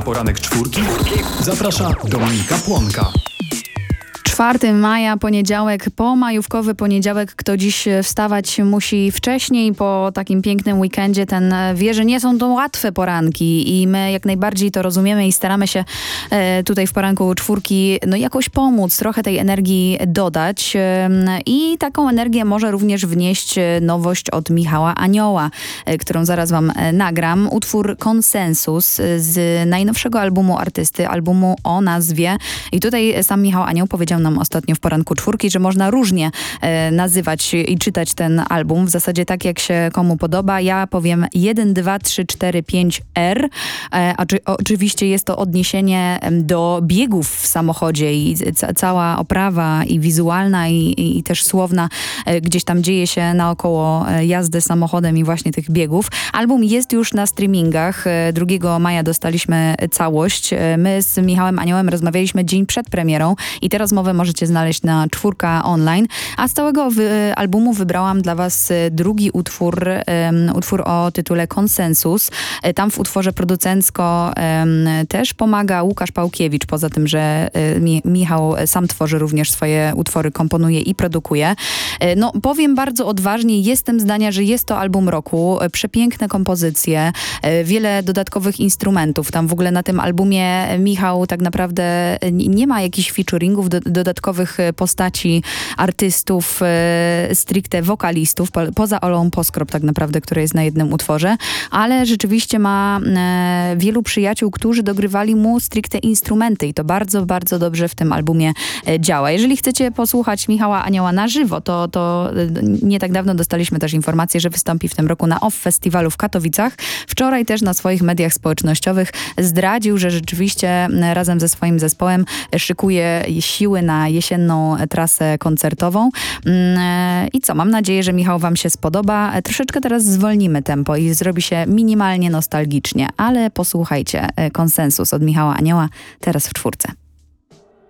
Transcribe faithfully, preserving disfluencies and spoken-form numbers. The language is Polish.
Na poranek czwórki zaprasza Dominika Płonka. czwartego maja, poniedziałek, pomajówkowy poniedziałek. Kto dziś wstawać musi wcześniej po takim pięknym weekendzie, ten wie, że nie są to łatwe poranki i my jak najbardziej to rozumiemy i staramy się e, tutaj w poranku czwórki no jakoś pomóc, trochę tej energii dodać e, i taką energię może również wnieść nowość od Michała Anioła, e, którą zaraz wam e, nagram. Utwór Konsensus z najnowszego albumu artysty, albumu o nazwie, i tutaj sam Michał Anioł powiedział nam ostatnio w poranku czwórki, że można różnie e, nazywać i czytać ten album. W zasadzie tak, jak się komu podoba. Ja powiem jeden, dwa, trzy, cztery, pięć R. E, a czy, oczywiście jest to odniesienie do biegów w samochodzie i ca, cała oprawa i wizualna i, i, i też słowna e, gdzieś tam dzieje się naokoło e, jazdy samochodem i właśnie tych biegów. Album jest już na streamingach. E, drugiego maja dostaliśmy całość. E, my z Michałem Aniołem rozmawialiśmy dzień przed premierą i tę rozmowę możecie znaleźć na czwórka online. A z całego wy, albumu wybrałam dla was drugi utwór, um, utwór o tytule Konsensus. Tam w utworze producencko um, też pomaga Łukasz Pałkiewicz, poza tym, że mi, Michał sam tworzy również swoje utwory, komponuje i produkuje. No, powiem bardzo odważnie, jestem zdania, że jest to album roku. Przepiękne kompozycje, wiele dodatkowych instrumentów. Tam w ogóle na tym albumie Michał tak naprawdę nie ma jakichś featuringów, do, dodatkowych postaci, artystów, e, stricte wokalistów, po, poza Olą Poskrop tak naprawdę, która jest na jednym utworze, ale rzeczywiście ma e, wielu przyjaciół, którzy dogrywali mu stricte instrumenty i to bardzo, bardzo dobrze w tym albumie e, działa. Jeżeli chcecie posłuchać Michała Anioła na żywo, to, to e, nie tak dawno dostaliśmy też informację, że wystąpi w tym roku na Off Festiwalu w Katowicach. Wczoraj też na swoich mediach społecznościowych zdradził, że rzeczywiście razem ze swoim zespołem szykuje siły na jesienną trasę koncertową. I co, mam nadzieję, że Michał wam się spodoba. Troszeczkę teraz zwolnimy tempo i zrobi się minimalnie nostalgicznie, ale posłuchajcie, Konsensus od Michała Anioła teraz w czwórce.